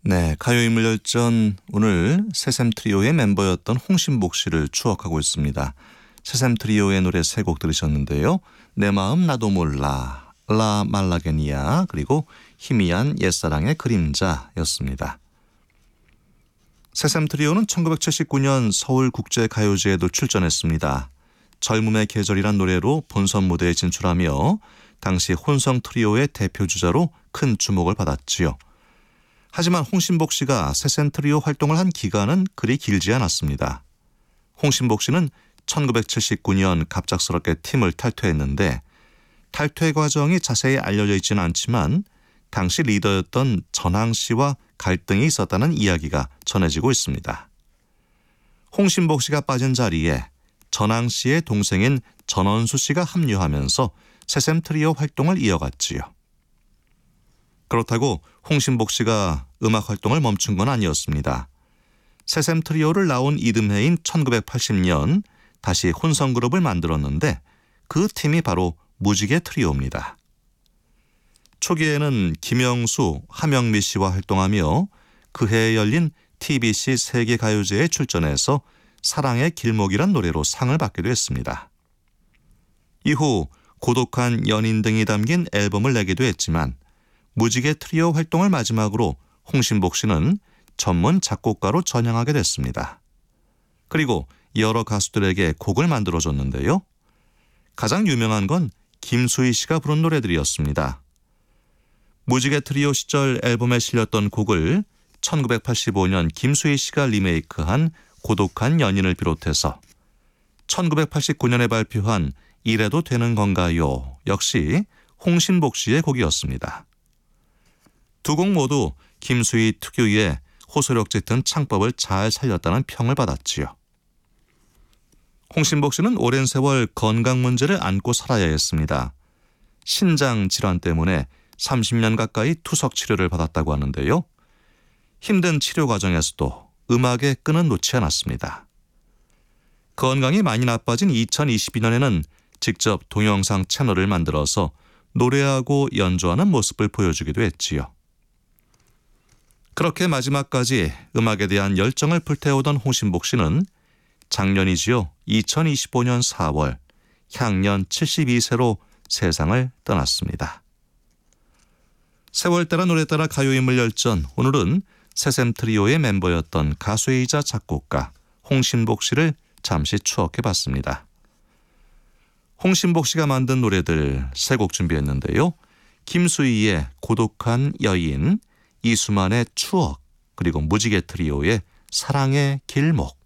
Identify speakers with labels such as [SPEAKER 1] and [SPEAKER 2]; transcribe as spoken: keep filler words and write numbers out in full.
[SPEAKER 1] 네, 가요인물열전 오늘 새샘 트리오의 멤버였던 홍신복 씨를 추억하고 있습니다. 새샘 트리오의 노래 세 곡 들으셨는데요. 내 마음 나도 몰라, 라 말라게니아, 그리고 희미한 옛사랑의 그림자였습니다. 새샘 트리오는 천구백칠십구 년 서울국제가요제에도 출전했습니다. 젊음의 계절이란 노래로 본선 무대에 진출하며 당시 혼성 트리오의 대표주자로 큰 주목을 받았지요. 하지만 홍신복 씨가 새샘 트리오 활동을 한 기간은 그리 길지 않았습니다. 홍신복 씨는 천구백칠십구 년 갑작스럽게 팀을 탈퇴했는데 탈퇴 과정이 자세히 알려져 있지는 않지만 당시 리더였던 전항 씨와 갈등이 있었다는 이야기가 전해지고 있습니다. 홍신복 씨가 빠진 자리에 전항 씨의 동생인 전원수 씨가 합류하면서 새샘 트리오 활동을 이어갔지요. 그렇다고 홍신복 씨가 음악 활동을 멈춘 건 아니었습니다. 새샘 트리오를 낳은 이듬해인 천구백팔십 년 다시 혼성 그룹을 만들었는데 그 팀이 바로 무지개 트리오입니다. 초기에는 김영수, 하명미 씨와 활동하며 그해에 열린 티비씨 세계가요제에 출전해서 사랑의 길목이란 노래로 상을 받기도 했습니다. 이후 고독한 연인 등이 담긴 앨범을 내기도 했지만 무지개 트리오 활동을 마지막으로 홍신복 씨는 전문 작곡가로 전향하게 됐습니다. 그리고 여러 가수들에게 곡을 만들어줬는데요. 가장 유명한 건 김수희 씨가 부른 노래들이었습니다. 무지개 트리오 시절 앨범에 실렸던 곡을 천구백팔십오 년 김수희 씨가 리메이크한 고독한 연인을 비롯해서 천구백팔십구 년에 발표한 이래도 되는 건가요? 역시 홍신복 씨의 곡이었습니다. 두 곡 모두 김수희 특유의 호소력 짙은 창법을 잘 살렸다는 평을 받았지요. 홍신복 씨는 오랜 세월 건강 문제를 안고 살아야 했습니다. 신장 질환 때문에 삼십 년 가까이 투석 치료를 받았다고 하는데요. 힘든 치료 과정에서도 음악의 끈은 놓지 않았습니다. 건강이 많이 나빠진 이천이십이 년에는 직접 동영상 채널을 만들어서 노래하고 연주하는 모습을 보여주기도 했지요. 그렇게 마지막까지 음악에 대한 열정을 불태우던 홍신복 씨는 작년이지요. 이천이십오 년 사월 향년 칠십이 세로 세상을 떠났습니다. 세월 따라 노래 따라 가요인물열전, 오늘은 새샘 트리오의 멤버였던 가수이자 작곡가 홍신복 씨를 잠시 추억해봤습니다. 홍신복 씨가 만든 노래들 세 곡 준비했는데요. 김수희의 고독한 여인, 이수만의 추억, 그리고 무지개 트리오의 사랑의 길목.